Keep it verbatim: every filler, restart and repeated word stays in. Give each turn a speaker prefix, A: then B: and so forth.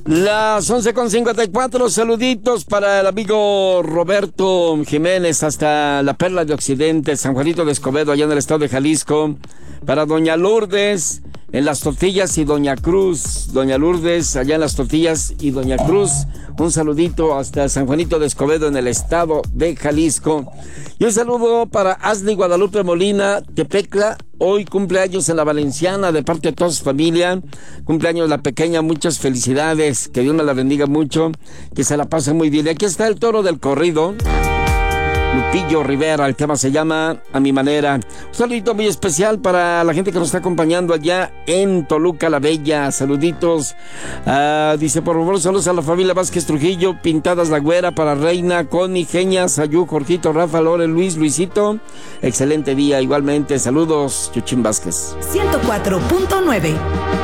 A: Las once con cincuenta y cuatro, saluditos para el amigo Roberto Jiménez hasta la Perla de Occidente, San Juanito de Escobedo, allá en el estado de Jalisco. Para doña Lourdes en Las Tortillas y doña Cruz, doña Lourdes allá en Las Tortillas y doña Cruz, un saludito hasta San Juanito de Escobedo en el estado de Jalisco. Y un saludo para Ashley Guadalupe Molina, Tepecla, hoy cumpleaños en la Valenciana de parte de toda su familia, cumpleaños la pequeña, muchas felicidades, que Dios me la bendiga mucho, que se la pase muy bien. Y aquí está el toro del corrido, Lupillo Rivera, el tema se llama A Mi Manera. Un saludito muy especial para la gente que nos está acompañando allá en Toluca la Bella, saluditos. Uh, dice, por favor, saludos a la familia Vázquez Trujillo, Pintadas La Güera, para Reina, Connie, Genia, Sayú, Jorgito, Rafa, Lore, Luis, Luisito. Excelente día, igualmente, saludos, Chuchín Vázquez.
B: ciento cuatro punto nueve